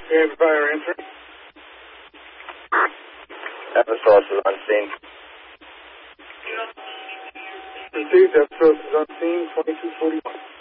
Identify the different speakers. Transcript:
Speaker 1: And fire answer.
Speaker 2: Episource is on scene.
Speaker 1: Received. Episode is on scene. 2241.